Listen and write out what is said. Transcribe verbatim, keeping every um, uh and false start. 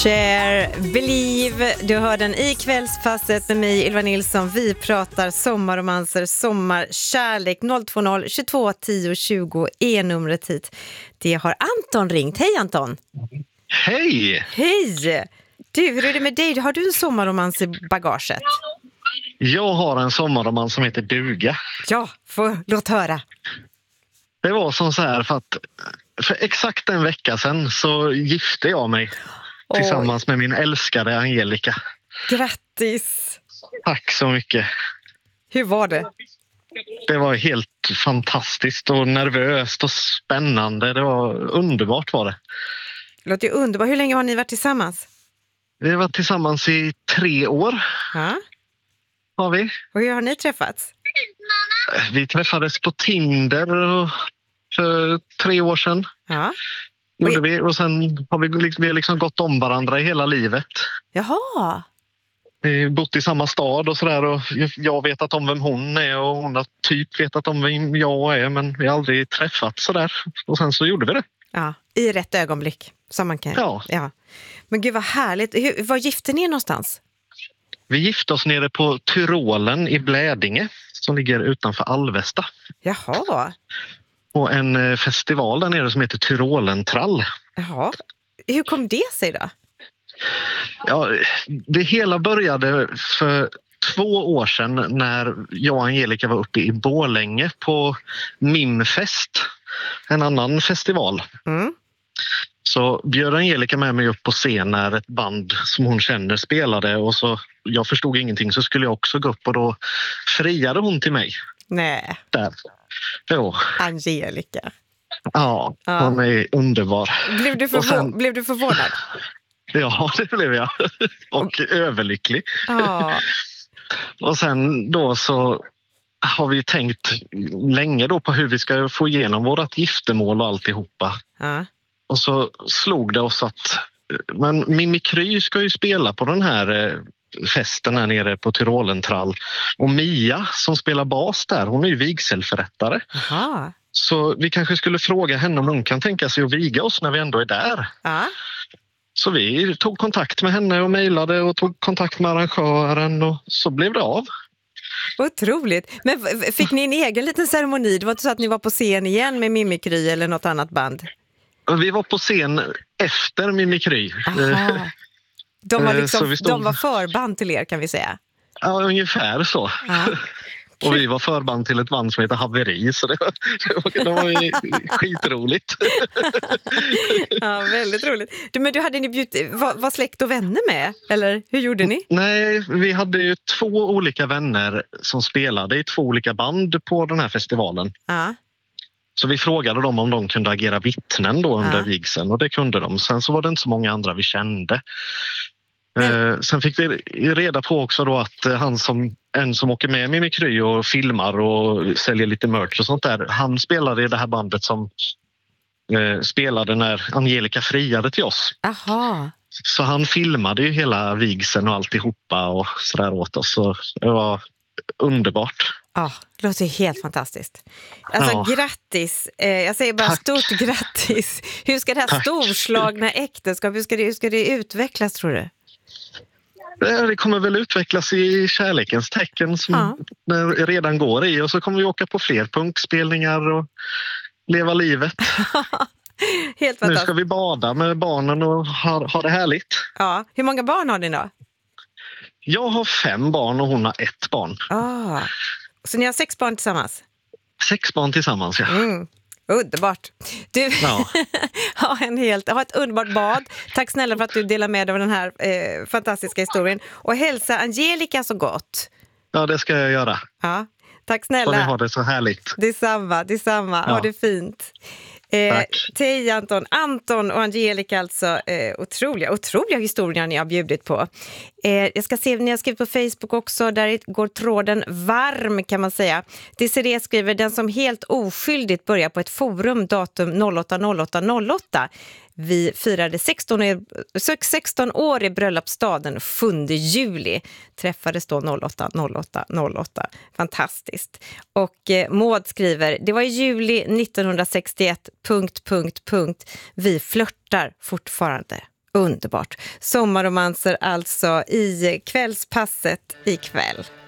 Share, Believe. Du hör den i Kvällspasset med mig, Ylva Nilsson. Vi pratar sommarromanser, sommarkärlek. noll två noll tjugotvå tio tjugo är numret hit. Det har Anton ringt. Hej Anton! Hej! Hej! Du, hur är det med dig? Har du en sommarromans i bagaget? Jag har en sommarromans som heter Duga. Ja, få, låt höra. Det var som så här för att för exakt en vecka sedan så gifte jag mig Oj. tillsammans med min älskade Angelica. Grattis! Tack så mycket. Hur var det? Det var helt fantastiskt och nervöst och spännande. Det var underbart var det. Det låter ju underbart. Hur länge har ni varit tillsammans? Vi har varit tillsammans i tre år. Ja. Har vi. Och hur har ni träffats? Vi träffades på Tinder för tre år sedan. Ja. Gjorde vi. Och sen har vi liksom, vi har liksom gått om varandra i hela livet. Jaha. Vi har bott i samma stad och sådär. Och jag vet att om vem hon är och hon har typ vetat om vem jag är. Men vi har aldrig träffats sådär. Och sen så gjorde vi det. Ja, i rätt ögonblick. Som man kan. Ja. Ja. Men gud vad härligt. Hur, var gifte ni någonstans? Vi gifte oss nere på Tyrolen i Blädinge som ligger utanför Alvesta. Jaha. Och en festival där nere som heter Tyrolentrall. Jaha. Hur kom det sig då? Ja, det hela började för två år sedan när jag och Angelica var uppe i Borlänge på Mimfest, en annan festival. Mm. Så bjöd Angelica med mig upp på scen när ett band som hon känner spelade och så jag förstod ingenting så skulle jag också gå upp och då friade hon till mig. Nej. Där. Jo. Angelica. Ja, ja, hon är underbar. Blev du, förvå- sen, blev du förvånad? Ja, det blev jag. Och mm. överlycklig. Ja. Och sen då så har vi tänkt länge då på hur vi ska få igenom vårat giftermål och alltihopa. Ja. Och så slog det oss att men Mimikry ska ju spela på den här festen här nere på Tyrolentrall. Och Mia som spelar bas där, hon är ju vigselförrättare. Aha. Så vi kanske skulle fråga henne om hon kan tänka sig att viga oss när vi ändå är där. Ja. Så vi tog kontakt med henne och mejlade och tog kontakt med arrangören och så blev det av. Otroligt. Men fick ni en egen liten ceremoni? Det var inte så att ni var på scen igen med Mimikry eller något annat band? Vi var på scen efter Mimikry. De var, liksom, stod... de var förband till er kan vi säga. Ja, ungefär så. Ja. Och vi var förband till ett band som heter Haveri så det var, det var, det var skitroligt. Ja, väldigt roligt. Du, men du hade ni bjudit, var, var släkt och vänner med? Eller hur gjorde ni? Nej, vi hade ju två olika vänner som spelade i två olika band på den här festivalen. Ja. Så vi frågade dem om de kunde agera vittnen då under ja. vigseln och det kunde de. Sen så var det inte så många andra vi kände. Eh, sen fick vi reda på också då att han som, en som åker med Mimikry och filmar och säljer lite merch och sånt där, han spelade i det här bandet som eh, spelade när Angelica friade till oss. Aha. Så han filmade ju hela vigseln och alltihopa och sådär åt oss. Så det var underbart. Ja, det låter helt fantastiskt. Alltså ja. Grattis, eh, jag säger bara Tack. Stort grattis. Hur ska det här Tack. storslagna äktenskap, hur ska det, hur ska det utvecklas tror du? Det kommer väl utvecklas i kärlekens tecken som ja. det redan går i och så kommer vi åka på fler punkspelningar och leva livet. Helt fantastiskt. Nu ska vi bada med barnen och ha, ha det härligt. Ja, hur många barn har ni då? Jag har fem barn och hon har ett barn. Ah. Så ni har sex barn tillsammans? Sex barn tillsammans, ja. Mm. Underbart. Du ja. har en helt, har ett underbart bad. Tack snälla för att du delar med dig av den här eh, fantastiska historien. Och hälsa Angelica så gott. Ja, det ska jag göra. Ja. Tack snälla. Och ni har det så härligt. Detsamma, detsamma. Ja. Ha det fint. Eh, Tej Anton, Anton och Angelica alltså eh, otroliga, otroliga historier ni har bjudit på. Eh, jag ska se, ni har skrivit på Facebook också, där går tråden varm kan man säga. Desiree skriver, den som helt oskyldigt börjar på ett forum datum noll åtta noll åtta noll åtta. Vi firade sexton år, sexton år i bröllopsstaden sjunde juli. Träffades då noll åtta noll åtta noll åtta. Fantastiskt. Och eh, Maud skriver, det var i juli nittonhundrasextioett, punkt, punkt, punkt. Vi flörtar fortfarande. Underbart. Sommarromanser alltså i kvällspasset ikväll.